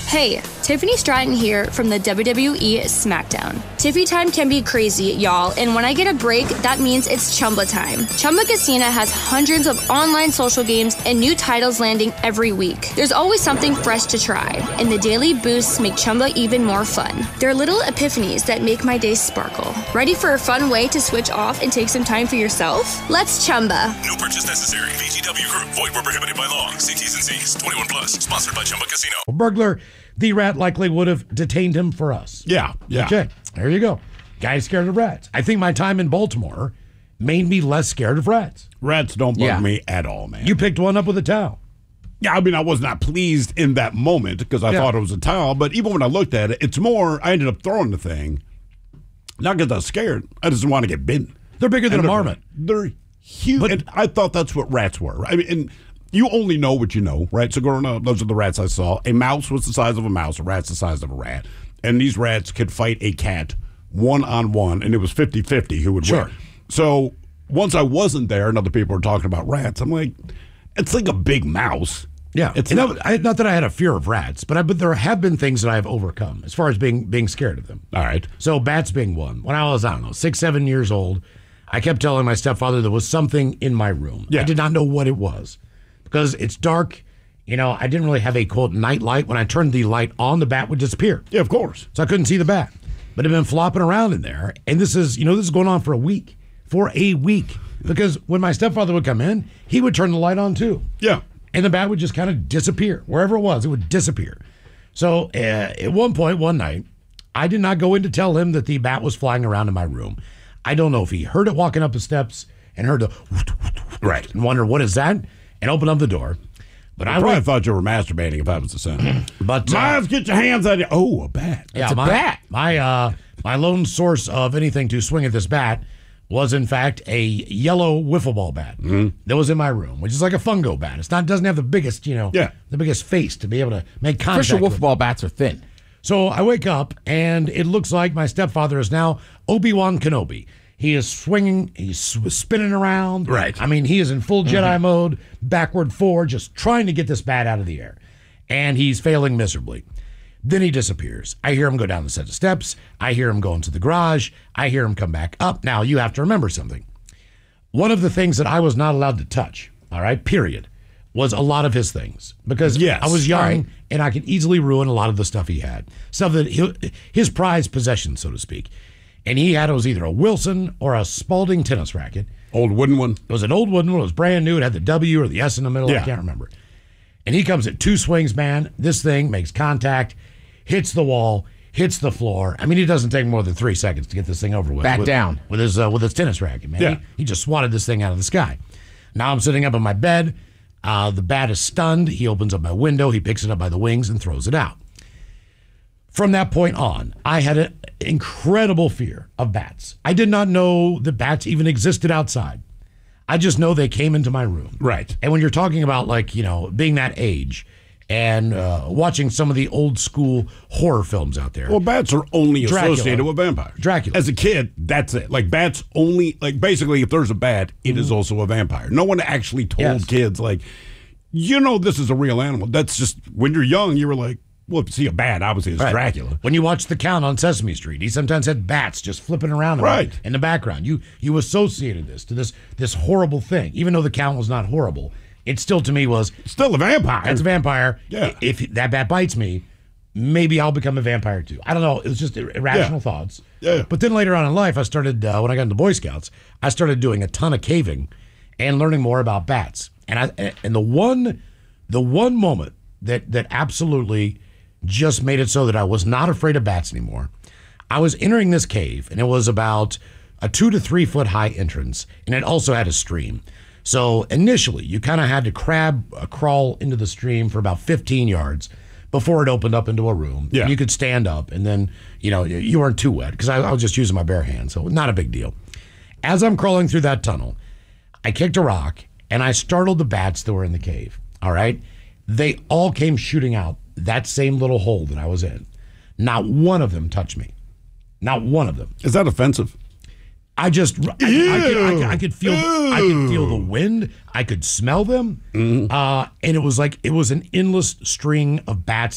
Hey, Tiffany Stratton here from the WWE SmackDown. Tiffy time can be crazy, y'all, and when I get a break, that means it's Chumba time. Chumba Casino has hundreds of online social games and new titles landing every week. There's always something fresh to try, and the daily boosts make Chumba even more fun. There are little epiphanies that make my day sparkle. Ready for a fun way to switch off and take some time for yourself? Let's Chumba. No purchase necessary. VGW Group. Void where prohibited by law. See T's and C's. 21 plus. Sponsored by Chumba Casino. Burglar. The rat likely would have detained him for us. Yeah. Okay, there you go. Guy's scared of rats. I think my time in Baltimore made me less scared of rats. Rats don't bug me at all, man. You picked one up with a towel. Yeah, I mean, I was not pleased in that moment because I thought it was a towel, but even when I looked at it, it's more, I ended up throwing the thing, not because I was scared. I just didn't want to get bitten. They're bigger than a marmot. They're huge. But, and I thought that's what rats were. I mean, and you only know what you know, right? So growing up, those are the rats I saw. A mouse was the size of a mouse. A rat's the size of a rat. And these rats could fight a cat one-on-one, and it was 50-50 who would win. So once I wasn't there and other people were talking about rats, I'm like, it's like a big mouse. Yeah. It's not that I had a fear of rats, but there have been things that I have overcome as far as being scared of them. All right. So bats being one. When I was, 6, 7 years old, I kept telling my stepfather there was something in my room. Yeah. I did not know what it was. Because it's dark, I didn't really have a, quote, night light. When I turned the light on, the bat would disappear. Yeah, of course. So I couldn't see the bat. But it had been flopping around in there. And this is going on for a week. Because when my stepfather would come in, he would turn the light on too. Yeah. And the bat would just kind of disappear. Wherever it was, it would disappear. So at one point, one night, I did not go in to tell him that the bat was flying around in my room. I don't know if he heard it walking up the steps and heard the right and wondered, what is that? And opened up the door. But I probably thought you were masturbating if I was the son. But Miles, get your hands on it. Oh, a bat. Yeah, it's a bat. My lone source of anything to swing at this bat was, in fact, a yellow wiffle ball bat that was in my room, which is like a fungo bat. It doesn't have the biggest, the biggest face to be able to make contact. Official wiffle ball bats are thin. So I wake up, and it looks like my stepfather is now Obi-Wan Kenobi. He is swinging. He's spinning around. Right. I mean, he is in full Jedi mode, backward, forward, just trying to get this bat out of the air. And he's failing miserably. Then he disappears. I hear him go down the set of steps. I hear him go into the garage. I hear him come back up. Now, you have to remember something. One of the things that I was not allowed to touch, all right, period, was a lot of his things. Because I was young, and I could easily ruin a lot of the stuff he had. Stuff that his prized possession, so to speak. And he had, it was either a Wilson or a Spalding tennis racket. Old wooden one? It was an old wooden one. It was brand new. It had the W or the S in the middle. I can't remember. And he comes at 2 swings, man. This thing makes contact, hits the wall, hits the floor. I mean, it doesn't take more than 3 seconds to get this thing over with. Bat down. With his tennis racket, man. Yeah. He just swatted this thing out of the sky. Now I'm sitting up in my bed. The bat is stunned. He opens up my window. He picks it up by the wings and throws it out. From that point on, I had an incredible fear of bats. I did not know that bats even existed outside. I just know they came into my room. Right. And when you're talking about, being that age and watching some of the old school horror films out there. Well, bats are only Dracula. associated with vampires. Dracula. As a kid, that's it. Like, bats only, basically, if there's a bat, it is also a vampire. No one actually told kids, this is a real animal. That's just, when you're young, you were like, well, if you see a bat, obviously it's Dracula. When you watch The Count on Sesame Street, he sometimes had bats just flipping around in the background. You associated this to this horrible thing. Even though The Count was not horrible, it still, to me, was... Still a vampire. That's a vampire. Yeah. If that bat bites me, maybe I'll become a vampire too. I don't know. It was just irrational thoughts. Yeah. But then later on in life, I started, when I got into Boy Scouts, I started doing a ton of caving and learning more about bats. And the one moment that absolutely just made it so that I was not afraid of bats anymore. I was entering this cave, and it was about a 2 to 3 foot high entrance, and it also had a stream. So initially, you kind of had to crawl into the stream for about 15 yards before it opened up into a room. Yeah. You could stand up, and then, you weren't too wet, because I was just using my bare hands, so not a big deal. As I'm crawling through that tunnel, I kicked a rock, and I startled the bats that were in the cave, all right? They all came shooting out that same little hole that I was in. Not one of them touched me. Not one of them. Is that offensive? I just, I could feel the wind. I could smell them. And it was like, it was an endless string of bats